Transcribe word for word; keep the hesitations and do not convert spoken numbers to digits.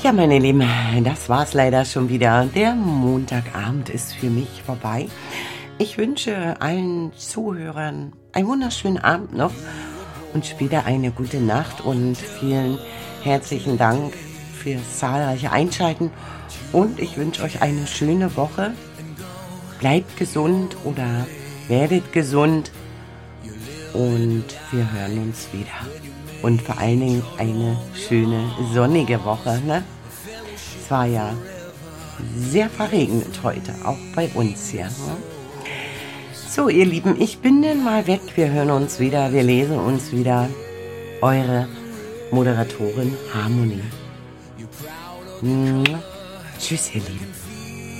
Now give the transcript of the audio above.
Ja, meine Lieben, das war's leider schon wieder. Der Montagabend ist für mich vorbei. Ich wünsche allen Zuhörern einen wunderschönen Abend noch und später eine gute Nacht und vielen herzlichen Dank fürs zahlreiche Einschalten und ich wünsche euch eine schöne Woche. Bleibt gesund oder werdet gesund und wir hören uns wieder. Und vor allen Dingen eine schöne sonnige Woche. Ne? Es war ja sehr verregnet heute, auch bei uns hier. Ne? So, ihr Lieben, ich bin dann mal weg. Wir hören uns wieder, wir lesen uns wieder. Eure Moderatorin Harmonie. Tschüss, ihr Lieben.